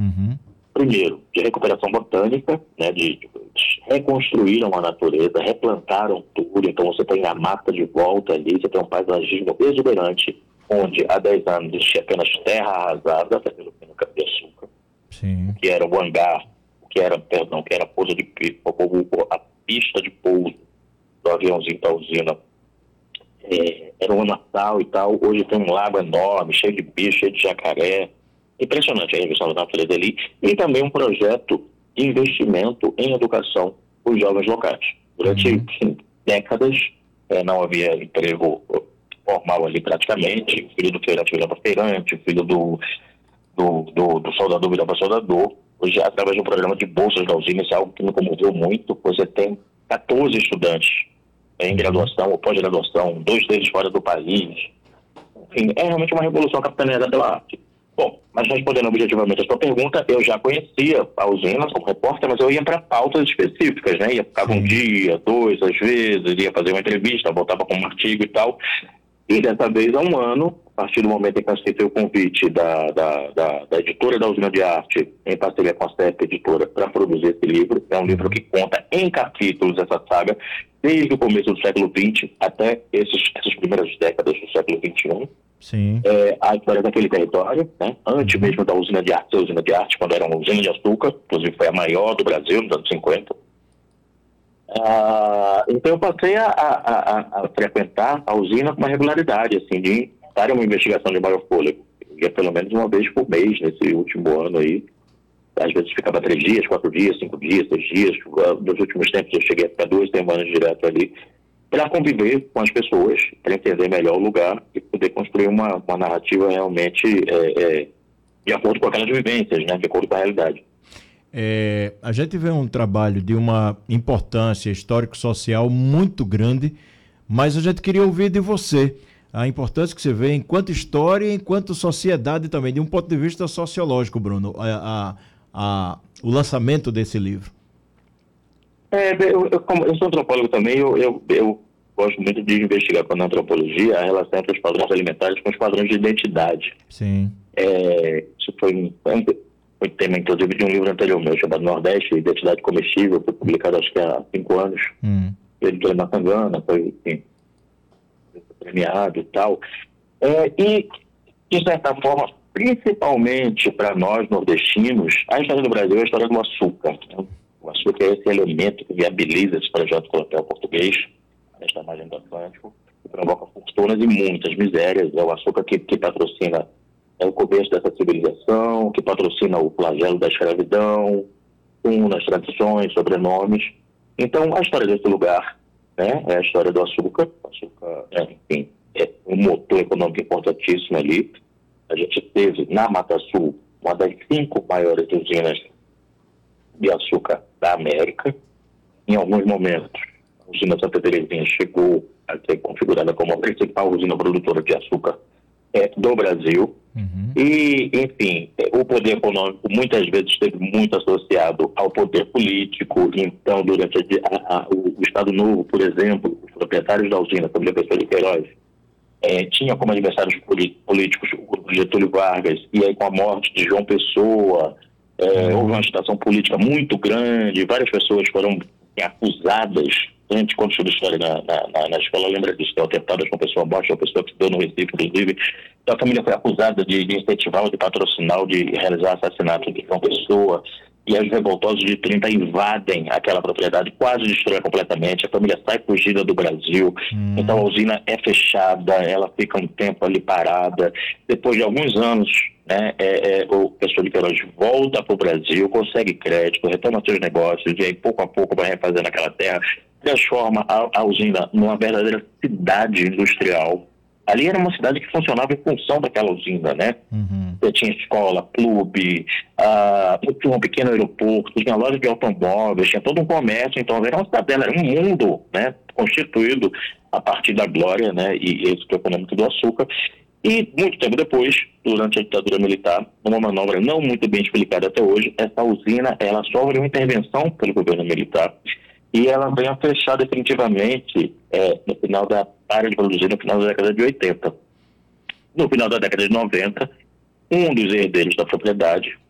Uhum. Primeiro, de recuperação botânica, né, reconstruíram a natureza, replantaram tudo, então você tem a mata de volta ali, você tem um paisagismo exuberante, onde há 10 anos existia apenas terra arrasada, pelo cana-de-açúcar, Sim. que era o hangar, que era a pouso a pista de pouso do aviãozinho da usina, era um lamaçal e tal. Hoje tem um lago enorme, cheio de bicho, cheio de jacaré. Impressionante a revisão da natureza ali. E também um projeto de investimento em educação para os jovens locais. Durante décadas não havia emprego formal ali praticamente. O filho do feirante virava feirante, o filho do soldador virava soldador. Hoje, através de um programa de bolsas da usina, isso é algo que me comoveu muito. Você tem 14 estudantes em graduação ou pós-graduação, 2 deles fora do país. Enfim, é realmente uma revolução capitaneada pela arte. Bom, mas respondendo objetivamente a sua pergunta, eu já conhecia a usina como repórter, mas eu ia para pautas específicas, né? Ficava um dia, 2, às vezes, ia fazer uma entrevista, voltava com um artigo e tal. E dessa vez, há um ano, a partir do momento em que aceitei o convite da editora da Usina de Arte, em parceria com a CEP Editora, para produzir esse livro. É um livro que conta em capítulos essa saga, desde o começo do século XX até essas primeiras décadas do século XXI. Sim. A história daquele território, né? Antes mesmo da Usina de Arte ser Usina de Arte, quando era uma usina de açúcar, inclusive foi a maior do Brasil nos anos 50. Então eu passei a frequentar a usina com uma regularidade, assim, de estar em uma investigação de maior fôlego. Eu ia pelo menos uma vez por mês nesse último ano aí. Às vezes ficava 3 dias, 4 dias, 5 dias, 6 dias. Nos últimos tempos eu cheguei a ficar 2 semanas direto ali, para conviver com as pessoas, para entender melhor o lugar e poder construir uma narrativa realmente de acordo com aquelas vivências, né, de acordo com a realidade. A gente vê um trabalho de uma importância histórico-social muito grande, mas a gente queria ouvir de você a importância que você vê enquanto história e enquanto sociedade também, de um ponto de vista sociológico, Bruno, o lançamento desse livro. Eu sou antropólogo também, eu gosto muito de investigar com a antropologia a relação entre os padrões alimentares com os padrões de identidade. Sim. Isso foi tema, inclusive, de um livro anterior meu, chamado Nordeste, Identidade Comestível, foi publicado acho que há 5 anos. Ele foi na Tangana, foi premiado e tal. E, de certa forma, principalmente para nós nordestinos, a história do Brasil é a história do açúcar. Né? O açúcar é esse elemento que viabiliza esse projeto colonial português, nesta margem do Atlântico, que provoca fortunas e muitas misérias. É o açúcar que patrocina o começo dessa civilização, que patrocina o flagelo da escravidão, nas tradições, sobrenomes. Então, a história desse lugar, né, é a história do açúcar. O açúcar, enfim, é um motor econômico importantíssimo ali. A gente teve, na Mata Sul, uma das 5 maiores usinas de açúcar da América. Em alguns momentos, a usina Santa Terezinha chegou a ser configurada como a principal usina produtora de açúcar do Brasil. E, enfim, o poder econômico muitas vezes esteve muito associado ao poder político. Então, durante o Estado Novo, por exemplo, os proprietários da usina, como a Pessoa de Queiroz, tinha como adversários políticos o grupo Getúlio Vargas, e aí com a morte de João Pessoa, houve uma agitação política muito grande, várias pessoas foram acusadas. A gente conta sobre história na escola, lembra disso, que é o atentado de uma pessoa morta, uma pessoa que se deu no Recife, inclusive. Então a família foi acusada de incentivar, de patrocinar, de realizar assassinato de uma pessoa, e os revoltosos de 30 invadem aquela propriedade, quase destrói completamente, a família sai fugida do Brasil. Então a usina é fechada, ela fica um tempo ali parada. Depois de alguns anos, né, o Pessoa de Queiroz volta para o Brasil, consegue crédito, retoma seus negócios, e aí pouco a pouco vai refazendo aquela terra, transforma a usina numa verdadeira cidade industrial. Ali era uma cidade que funcionava em função daquela usina, né? Você tinha escola, clube, tinha um pequeno aeroporto, tinha loja de automóveis, tinha todo um comércio. Então era uma cidadela, era um mundo, né, constituído a partir da glória, né, e êxito econômico do açúcar. E muito tempo depois, durante a ditadura militar, numa manobra não muito bem explicada até hoje, essa usina ela sofre uma intervenção pelo governo militar e ela vem a fechar definitivamente no final da área de produzir no final da década de 80. No final da década de 90, um dos herdeiros da propriedade,